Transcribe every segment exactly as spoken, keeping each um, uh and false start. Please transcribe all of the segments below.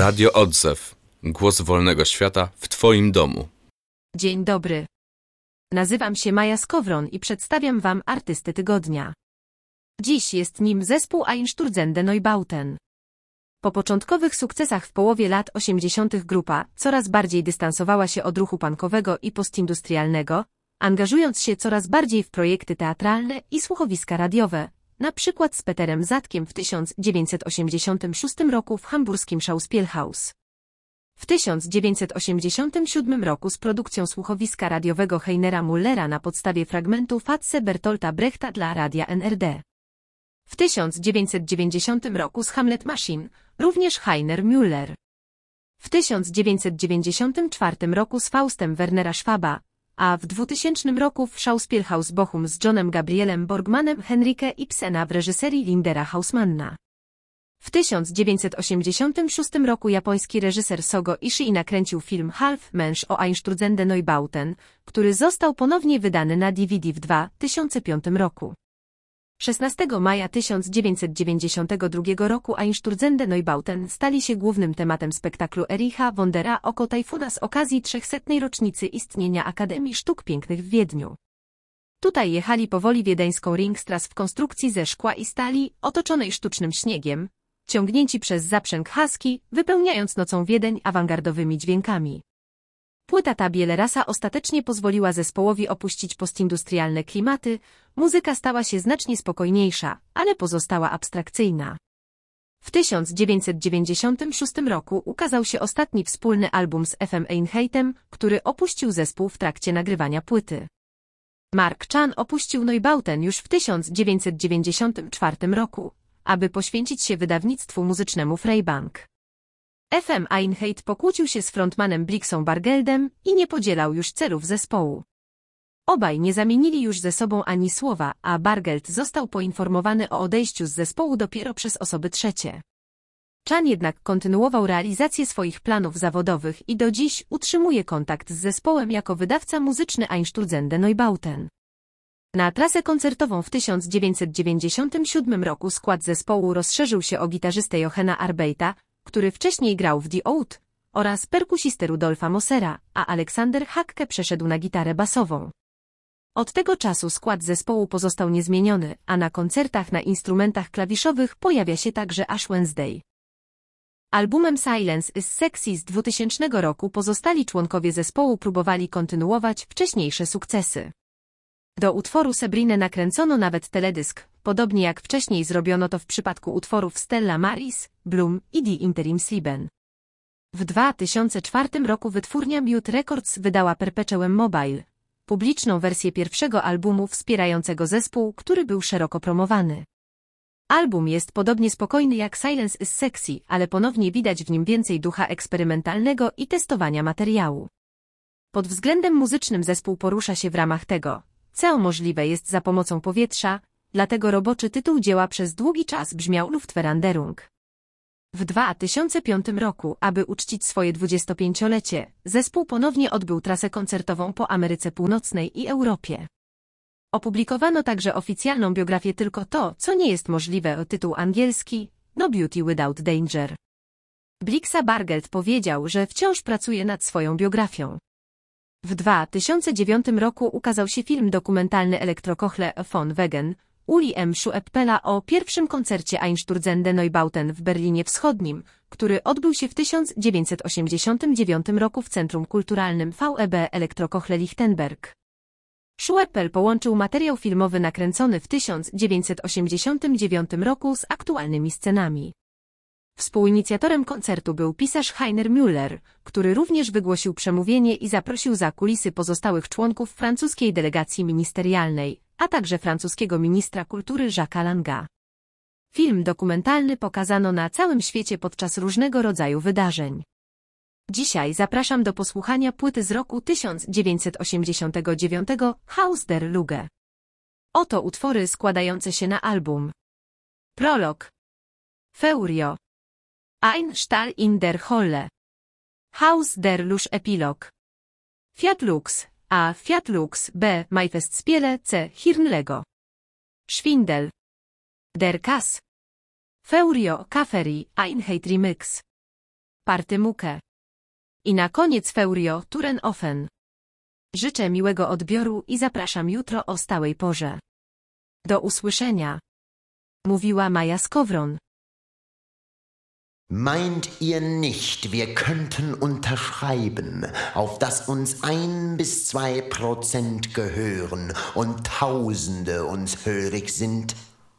Radio Odzew. Głos wolnego świata w Twoim domu. Dzień dobry. Nazywam się Maja Skowron i przedstawiam Wam artystę tygodnia. Dziś jest nim zespół Einstürzende Neubauten. Po początkowych sukcesach w połowie lat osiemdziesiątych grupa coraz bardziej dystansowała się od ruchu punkowego i postindustrialnego, angażując się coraz bardziej w projekty teatralne i słuchowiska radiowe, na przykład z Peterem Zatkiem w tysiąc dziewięćset osiemdziesiątym szóstym roku w hamburskim Schauspielhaus. W tysiąc dziewięćset osiemdziesiątym siódmym roku z produkcją słuchowiska radiowego Heinera Müllera na podstawie fragmentu Fatse Bertolta Brechta dla Radia N R D. W tysiąc dziewięćset dziewięćdziesiątym roku z Hamlet Machine, również Heiner Müller. W tysiąc dziewięćset dziewięćdziesiątym czwartym roku z Faustem Wernera Schwaba, a w dwutysięcznym roku w Schauspielhaus Bochum z Johnem Gabrielem Borgmanem Henryke Ibsena w reżyserii Lindera Hausmanna. W tysiąc dziewięćset osiemdziesiątym szóstym roku japoński reżyser Sogo Ishii nakręcił film Half Mensch o Einstürzende Neubauten, który został ponownie wydany na D V D w dwa tysiące piątym roku. szesnastego maja tysiąc dziewięćset dziewięćdziesiątego drugiego roku Einstürzende Neubauten stali się głównym tematem spektaklu Ericha Wondera Oko Tajfuna z okazji trzechsetnej rocznicy istnienia Akademii Sztuk Pięknych w Wiedniu. Tutaj jechali powoli wiedeńską Ringstrasse w konstrukcji ze szkła i stali, otoczonej sztucznym śniegiem, ciągnięci przez zaprzęg Husky, wypełniając nocą Wiedeń awangardowymi dźwiękami. Płyta ta Bielerasa ostatecznie pozwoliła zespołowi opuścić postindustrialne klimaty, muzyka stała się znacznie spokojniejsza, ale pozostała abstrakcyjna. W tysiąc dziewięćset dziewięćdziesiątym szóstym roku ukazał się ostatni wspólny album z F M Einheitem, który opuścił zespół w trakcie nagrywania płyty. Mark Chan opuścił Neubauten już w tysiąc dziewięćset dziewięćdziesiątym czwartym roku, aby poświęcić się wydawnictwu muzycznemu Freibank. F M Einheit pokłócił się z frontmanem Blixą Bargeldem i nie podzielał już celów zespołu. Obaj nie zamienili już ze sobą ani słowa, a Bargeld został poinformowany o odejściu z zespołu dopiero przez osoby trzecie. Chan jednak kontynuował realizację swoich planów zawodowych i do dziś utrzymuje kontakt z zespołem jako wydawca muzyczny Einstürzende Neubauten. Na trasę koncertową w tysiąc dziewięćset dziewięćdziesiątym siódmym roku skład zespołu rozszerzył się o gitarzystę Johanna Arbeita, który wcześniej grał w The Oath, oraz perkusistę Rudolfa Mossera, a Aleksander Hacke przeszedł na gitarę basową. Od tego czasu skład zespołu pozostał niezmieniony, a na koncertach na instrumentach klawiszowych pojawia się także Ash Wednesday. Albumem Silence is Sexy z dwutysięcznego roku pozostali członkowie zespołu próbowali kontynuować wcześniejsze sukcesy. Do utworu Sabrine nakręcono nawet teledysk, podobnie jak wcześniej zrobiono to w przypadku utworów Stella Maris, Bloom i Die Interimsleben. W dwa tysiące czwartym roku wytwórnia Mute Records wydała Perpetuum Mobile, publiczną wersję pierwszego albumu wspierającego zespół, który był szeroko promowany. Album jest podobnie spokojny jak Silence is Sexy, ale ponownie widać w nim więcej ducha eksperymentalnego i testowania materiału. Pod względem muzycznym zespół porusza się w ramach tego, co możliwe jest za pomocą powietrza, dlatego roboczy tytuł dzieła przez długi czas brzmiał Luftveränderung. W dwa tysiące piątym roku, aby uczcić swoje dwudziestopięciolecie, zespół ponownie odbył trasę koncertową po Ameryce Północnej i Europie. Opublikowano także oficjalną biografię Tylko to, co nie jest możliwe, tytuł angielski No Beauty Without Danger. Blixa Bargeld powiedział, że wciąż pracuje nad swoją biografią. W dwa tysiące dziewiątym roku ukazał się film dokumentalny Elektrokochle von Wegen, Uli M. Schueppela o pierwszym koncercie Einstürzende Neubauten w Berlinie Wschodnim, który odbył się w tysiąc dziewięćset osiemdziesiątym dziewiątym roku w Centrum Kulturalnym V E B Elektrokochle Lichtenberg. Schueppel połączył materiał filmowy nakręcony w tysiąc dziewięćset osiemdziesiątym dziewiątym roku z aktualnymi scenami. Współinicjatorem koncertu był pisarz Heiner Müller, który również wygłosił przemówienie i zaprosił za kulisy pozostałych członków francuskiej delegacji ministerialnej, a także francuskiego ministra kultury Jacques'a Langa. Film dokumentalny pokazano na całym świecie podczas różnego rodzaju wydarzeń. Dzisiaj zapraszam do posłuchania płyty z roku tysiąc dziewięćset osiemdziesiątego dziewiątego Haus der Lüge. Oto utwory składające się na album. Prolog. Feurio. Ein Stall in der Holle. Haus der Lüge Epilog. Fiat Lux, A. Fiat Lux, B. Maifestspiele, C. Hirnlego. Schwindel. Der Kass. Feurio Kaferi, Einheit Remix. Party mukę. I na koniec Feurio, Turen offen. Życzę miłego odbioru i zapraszam jutro o stałej porze. Do usłyszenia. Mówiła Maja Skowron. Meint ihr nicht, wir könnten unterschreiben, auf dass uns ein bis zwei Prozent gehören und Tausende uns hörig sind?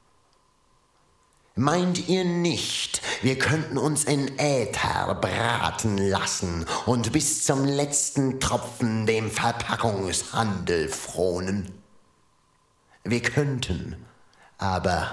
Meint ihr nicht, wir könnten uns in Äther braten lassen und bis zum letzten Tropfen dem Verpackungshandel fronen? Wir könnten, aber...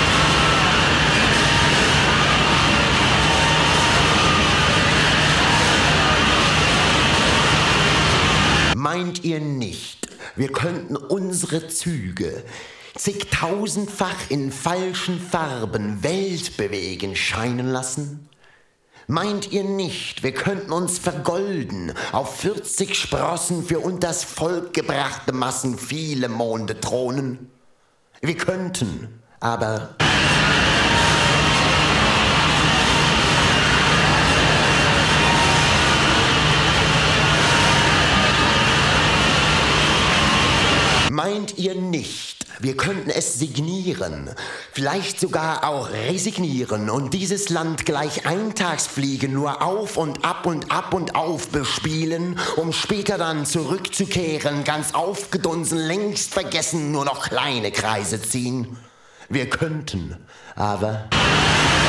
Meint ihr nicht, wir könnten unsere Züge zigtausendfach in falschen Farben weltbewegend scheinen lassen? Meint ihr nicht, wir könnten uns vergolden, auf vierzig Sprossen für unters Volk gebrachte Massen viele Monde thronen? Wir könnten, aber... Meint ihr nicht, wir könnten es signieren, vielleicht sogar auch resignieren und dieses Land gleich Eintagsfliegen nur auf und ab und ab und auf bespielen, um später dann zurückzukehren, ganz aufgedunsen, längst vergessen, nur noch kleine Kreise ziehen? Wir könnten, aber...